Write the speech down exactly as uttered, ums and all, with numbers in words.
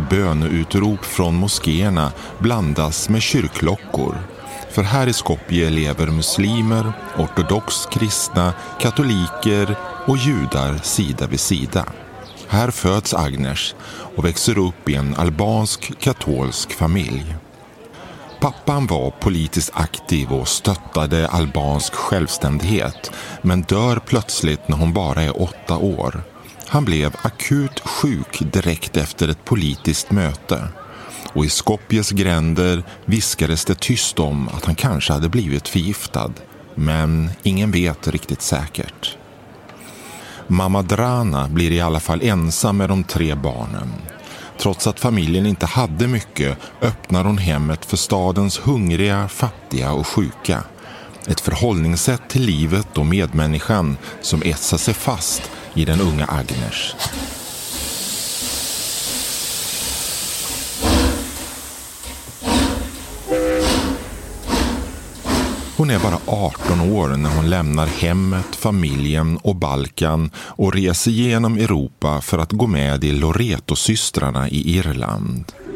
böneutrop från moskéerna blandas med kyrkklockor. För här i Skopje lever muslimer, ortodox kristna, katoliker och judar sida vid sida. Här föds Agnes och växer upp i en albansk katolsk familj. Pappan var politiskt aktiv och stöttade albansk självständighet, men dör plötsligt när hon bara är åtta år. Han blev akut sjuk direkt efter ett politiskt möte. Och i Skopjes gränder viskades det tyst om att han kanske hade blivit förgiftad. Men ingen vet riktigt säkert. Mamma Drana blir i alla fall ensam med de tre barnen. Trots att familjen inte hade mycket öppnar hon hemmet för stadens hungriga, fattiga och sjuka. Ett förhållningssätt till livet och medmänniskan som etsar sig fast i den unga Agnes. Hon är bara arton år när hon lämnar hemmet, familjen och Balkan och reser genom Europa för att gå med i Loreto-systrarna i Irland.